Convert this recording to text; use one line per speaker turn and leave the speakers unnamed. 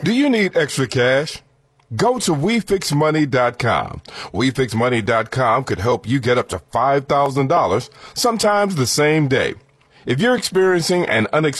Do you need extra cash? Go to WeFixMoney.com. WeFixMoney.com could help you get up to $5,000, sometimes the same day. If you're experiencing an unexpected